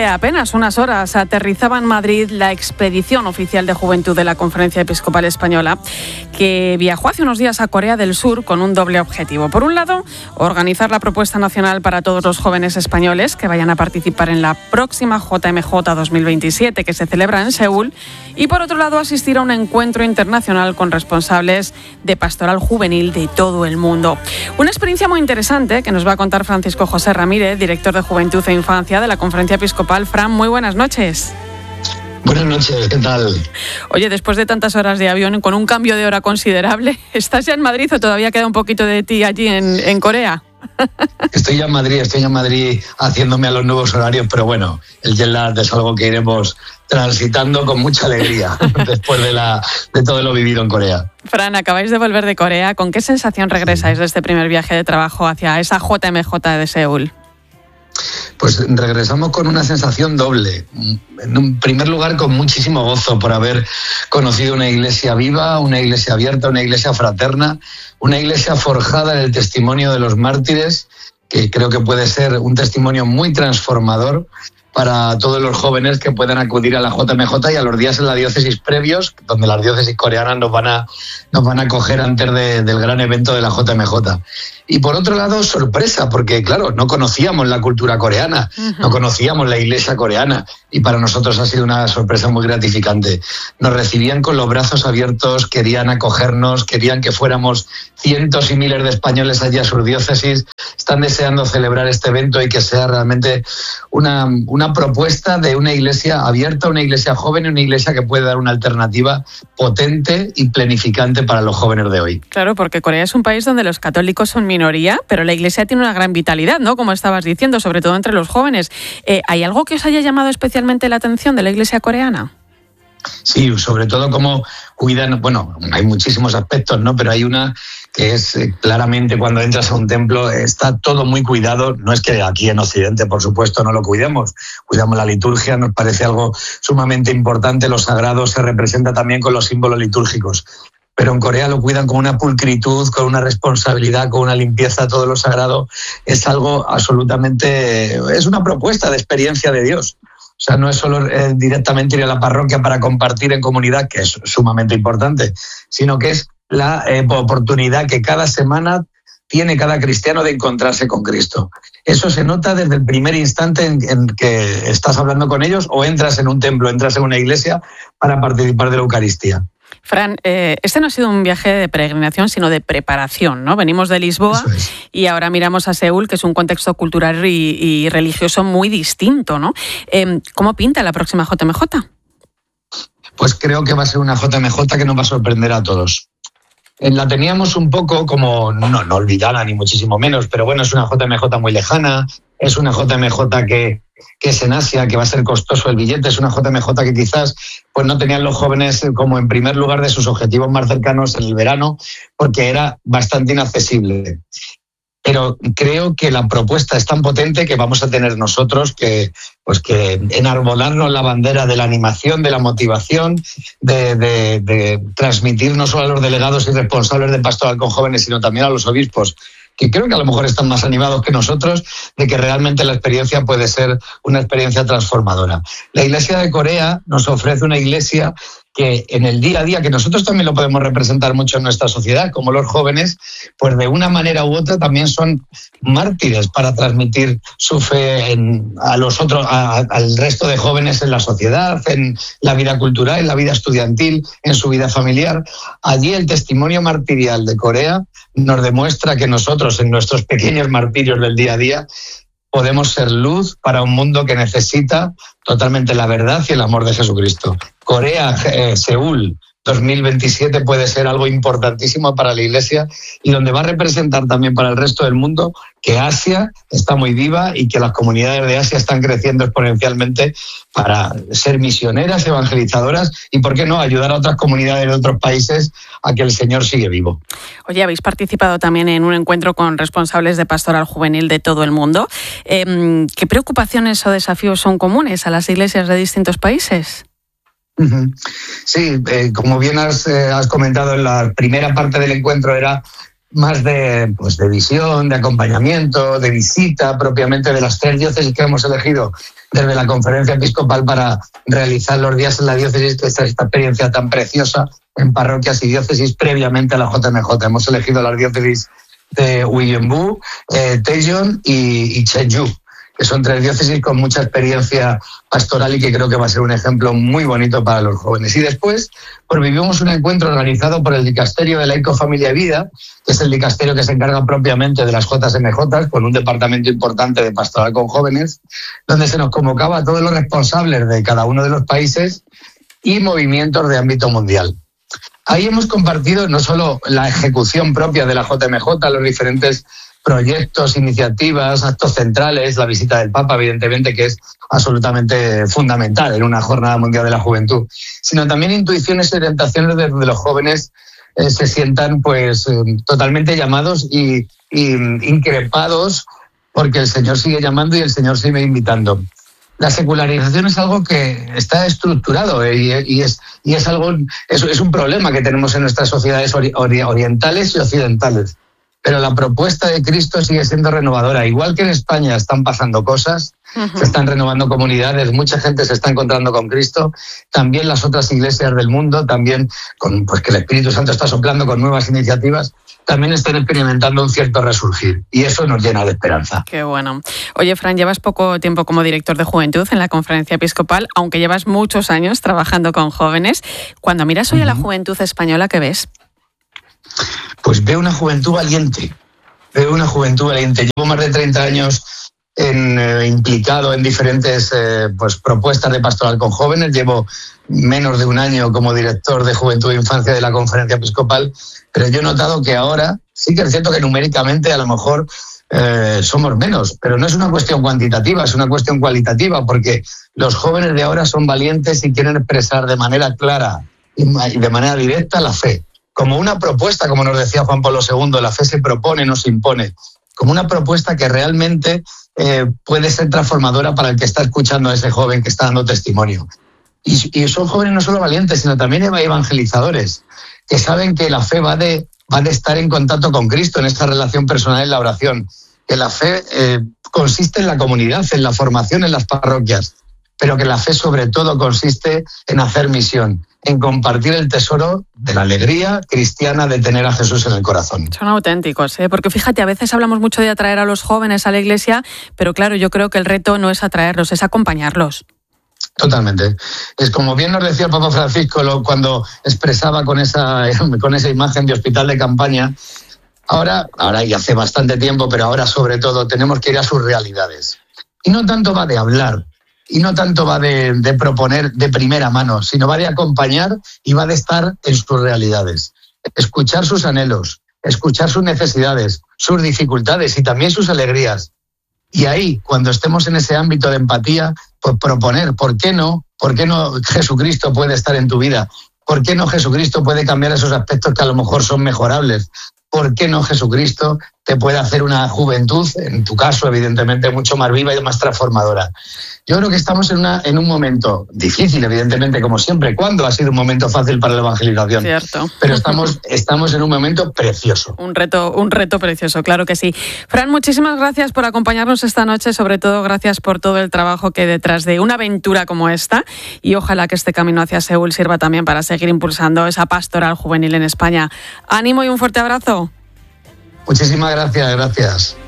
Hace apenas unas horas aterrizaba en Madrid la expedición oficial de juventud de la Conferencia Episcopal Española, que viajó hace unos días a Corea del Sur con un doble objetivo. Por un lado, organizar la propuesta nacional para todos los jóvenes españoles que vayan a participar en la próxima JMJ 2027, que se celebra en Seúl. Y por otro lado, asistir a un encuentro internacional con responsables de pastoral juvenil de todo el mundo. Una experiencia muy interesante que nos va a contar Francisco José Ramírez, director de Juventud e Infancia de la Conferencia Episcopal. Fran, muy buenas noches. Buenas noches, ¿qué tal? Oye, después de tantas horas de avión, con un cambio de hora considerable, ¿estás ya en Madrid o todavía queda un poquito de ti allí en Corea? Estoy ya en Madrid haciéndome a los nuevos horarios, pero bueno, el jet lag es algo que iremos transitando con mucha alegría después de todo lo vivido en Corea. Fran, acabáis de volver de Corea. ¿Con qué sensación regresáis de este primer viaje de trabajo hacia esa JMJ de Seúl? Pues regresamos con una sensación doble. En un primer lugar, con muchísimo gozo por haber conocido una iglesia viva, una iglesia abierta, una iglesia fraterna, una iglesia forjada en el testimonio de los mártires, que creo que puede ser un testimonio muy transformador para todos los jóvenes que puedan acudir a la JMJ y a los días en la diócesis previos, donde las diócesis coreanas nos van a acoger antes del gran evento de la JMJ. Y por otro lado, sorpresa, porque claro, no conocíamos la cultura coreana, no conocíamos la iglesia coreana, y para nosotros ha sido una sorpresa muy gratificante. Nos recibían con los brazos abiertos, querían acogernos, querían que fuéramos cientos y miles de españoles allí a sus diócesis, están deseando celebrar este evento y que sea realmente una propuesta de una iglesia abierta, una iglesia joven, una iglesia que puede dar una alternativa potente y planificante para los jóvenes de hoy. Claro, porque Corea es un país donde los católicos son minoría, pero la iglesia tiene una gran vitalidad, ¿no? Como estabas diciendo, sobre todo entre los jóvenes. ¿Hay algo que os haya llamado especialmente la atención de la iglesia coreana? Sí, sobre todo cómo cuidan, bueno, hay muchísimos aspectos, ¿no? Pero hay una que es claramente cuando entras a un templo está todo muy cuidado. No es que aquí en Occidente, por supuesto, no lo cuidamos la liturgia, nos parece algo sumamente importante, lo sagrado se representa también con los símbolos litúrgicos. Pero en Corea lo cuidan con una pulcritud, con una responsabilidad, con una limpieza, todo lo sagrado. Es algo absolutamente, es una propuesta de experiencia de Dios. O sea, no es solo directamente ir a la parroquia para compartir en comunidad, que es sumamente importante, sino que es la oportunidad que cada semana tiene cada cristiano de encontrarse con Cristo. Eso se nota desde el primer instante en que estás hablando con ellos o entras en un templo, entras en una iglesia para participar de la Eucaristía. Fran, este no ha sido un viaje de peregrinación, sino de preparación, ¿no? Venimos de Lisboa y ahora miramos a Seúl, que es un contexto cultural y religioso muy distinto, ¿no? ¿Cómo pinta la próxima JMJ? Pues creo que va a ser una JMJ que nos va a sorprender a todos. La teníamos un poco como, no olvidada ni muchísimo menos, pero bueno, es una JMJ muy lejana, es una JMJ que es en Asia, que va a ser costoso el billete, es una JMJ que quizás pues no tenían los jóvenes como en primer lugar de sus objetivos más cercanos en el verano, porque era bastante inaccesible. Pero creo que la propuesta es tan potente que vamos a tener nosotros que enarbolarnos la bandera de la animación, de la motivación, de transmitir no solo a los delegados y responsables de pastoral con jóvenes, sino también a los obispos, que creo que a lo mejor están más animados que nosotros, de que realmente la experiencia puede ser una experiencia transformadora. La Iglesia de Corea nos ofrece una iglesia que en el día a día, que nosotros también lo podemos representar mucho en nuestra sociedad, como los jóvenes, pues de una manera u otra también son mártires para transmitir su fe a los otros, al resto de jóvenes en la sociedad, en la vida cultural, en la vida estudiantil, en su vida familiar. Allí el testimonio martirial de Corea nos demuestra que nosotros, en nuestros pequeños martirios del día a día, podemos ser luz para un mundo que necesita totalmente la verdad y el amor de Jesucristo. Corea, Seúl 2027 puede ser algo importantísimo para la Iglesia y donde va a representar también para el resto del mundo que Asia está muy viva y que las comunidades de Asia están creciendo exponencialmente para ser misioneras, evangelizadoras y, ¿por qué no?, ayudar a otras comunidades de otros países a que el Señor sigue vivo. Oye, habéis participado también en un encuentro con responsables de pastoral juvenil de todo el mundo. ¿Qué preocupaciones o desafíos son comunes a las iglesias de distintos países? Sí, como bien has comentado, en la primera parte del encuentro era más de visión, de acompañamiento, de visita propiamente de las 3 diócesis que hemos elegido desde la Conferencia Episcopal para realizar los días en la diócesis, esta experiencia tan preciosa en parroquias y diócesis previamente a la JMJ. Hemos elegido las diócesis de Uijeongbu, Daejeon y Jeonju, que son 3 diócesis con mucha experiencia pastoral y que creo que va a ser un ejemplo muy bonito para los jóvenes. Y después, pues vivimos un encuentro organizado por el Dicasterio de Laico, Familia y Vida, que es el dicasterio que se encarga propiamente de las JMJ, con un departamento importante de pastoral con jóvenes, donde se nos convocaba a todos los responsables de cada uno de los países y movimientos de ámbito mundial. Ahí hemos compartido no solo la ejecución propia de la JMJ, los diferentes proyectos, iniciativas, actos centrales, la visita del Papa, evidentemente, que es absolutamente fundamental en una Jornada Mundial de la Juventud, sino también intuiciones y orientaciones de los jóvenes se sientan totalmente llamados y increpados, porque el Señor sigue llamando y el Señor sigue invitando. La secularización es algo que está estructurado y es un problema que tenemos en nuestras sociedades orientales y occidentales. Pero la propuesta de Cristo sigue siendo renovadora. Igual que en España están pasando cosas, se están renovando comunidades, mucha gente se está encontrando con Cristo, también las otras iglesias del mundo, también que el Espíritu Santo está soplando con nuevas iniciativas, también están experimentando un cierto resurgir. Y eso nos llena de esperanza. Qué bueno. Oye, Fran, llevas poco tiempo como director de Juventud en la Conferencia Episcopal, aunque llevas muchos años trabajando con jóvenes. Cuando miras hoy a la juventud española, ¿qué ves? Pues veo una juventud valiente. Llevo más de 30 años implicado en diferentes propuestas de pastoral con jóvenes. Llevo menos de un año como director de Juventud e Infancia de la Conferencia Episcopal, pero yo he notado que ahora sí que es cierto que numéricamente a lo mejor somos menos, pero no es una cuestión cuantitativa, es una cuestión cualitativa, porque los jóvenes de ahora son valientes y quieren expresar de manera clara y de manera directa la fe. Como una propuesta, como nos decía Juan Pablo II, la fe se propone, no se impone, como una propuesta que realmente puede ser transformadora para el que está escuchando a ese joven que está dando testimonio. Y son jóvenes no solo valientes, sino también evangelizadores, que saben que la fe va de estar en contacto con Cristo, en esta relación personal, en la oración, que la fe consiste en la comunidad, en la formación en las parroquias, pero que la fe sobre todo consiste en hacer misión, en compartir el tesoro de la alegría cristiana de tener a Jesús en el corazón. Son auténticos, porque fíjate, a veces hablamos mucho de atraer a los jóvenes a la iglesia, pero claro, yo creo que el reto no es atraerlos, es acompañarlos. Totalmente. Es como bien nos decía el Papa Francisco cuando expresaba con esa imagen de hospital de campaña, ahora y hace bastante tiempo, pero ahora sobre todo tenemos que ir a sus realidades. Y no tanto va de hablar, y no tanto va de proponer de primera mano, sino va de acompañar y va de estar en sus realidades. Escuchar sus anhelos, escuchar sus necesidades, sus dificultades y también sus alegrías. Y ahí, cuando estemos en ese ámbito de empatía, pues proponer, ¿por qué no Jesucristo puede estar en tu vida? ¿Por qué no Jesucristo puede cambiar esos aspectos que a lo mejor son mejorables? ¿Por qué no Jesucristo te puede hacer una juventud, en tu caso, evidentemente, mucho más viva y más transformadora? Yo creo que estamos en un momento difícil, evidentemente, como siempre. ¿Cuándo ha sido un momento fácil para la evangelización? Cierto. Pero estamos en un momento precioso. Un reto precioso, claro que sí. Fran, muchísimas gracias por acompañarnos esta noche, sobre todo gracias por todo el trabajo que hay detrás de una aventura como esta, y ojalá que este camino hacia Seúl sirva también para seguir impulsando esa pastoral juvenil en España. Ánimo y un fuerte abrazo. Muchísimas gracias.